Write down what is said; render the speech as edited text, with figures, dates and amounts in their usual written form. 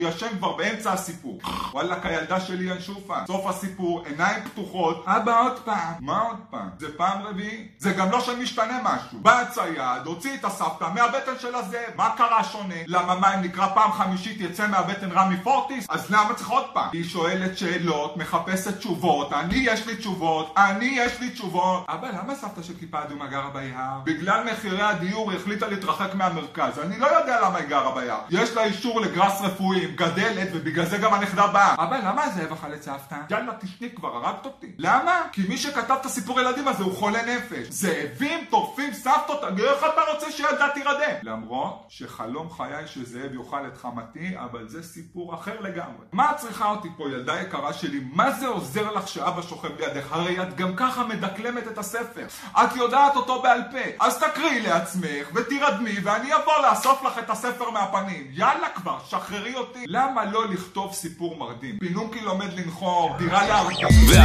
ישן כבר באמצע הסיפור. וואלק, הילדה שלי ינשופה. סוף הסיפור, עיניים פתוחות. אבא עוד פעם. מה עוד פעם? זה פעם רביעי? זה גם לא שמשתנה משהו. בא הצייד, הוציא את הסבתא מהבטן של הזאב. מה קרה שונה? למה מה אם נקרא פעם חמישית יצא מהבטן רמי פורטיס? אז למה צריך עוד פעם? היא שואלת שאלות, מחפשת תשובות. יש לי תשובות. אבא, למה סבתא של כיפה אדומה גרה ביער? בגלל מחירי הדיור היא החליטה להתרחק מהמרכז. אני לא יודע למה היא גרה ביער. יש לה אישור לגרס רפואי, גדלת, ובגלל זה גם הנכדה באה. אבא, למה הזאב אכל את סבתא? יאללה, תשני כבר, הרגת אותי. למה? כי מי שכתב את הסיפור ילדים הזה הוא חולה נפש. זאבים טורפים סבתות, איך אתה רוצה שילדה תירדם? למרות שחלום חיי שזאב יאכל את חמתי, אבל זה סיפור אחר לגמרי. מה את צריכה אותי פה, ילדה יקרה שלי? מה זה עוזר לך שאבא שוכב לידך? הרי את גם ככה מדקלמת את הספר. את יודעת אותו בעל פה. אז תקריאי לעצמך ותירדמי ואני אבוא לאסוף לך את הספר מהפנים. יאללה כבר, שחררי אותי. למה לא לכתוב סיפור מרדים? פינוקי לומד לנחור, דירה להרדים.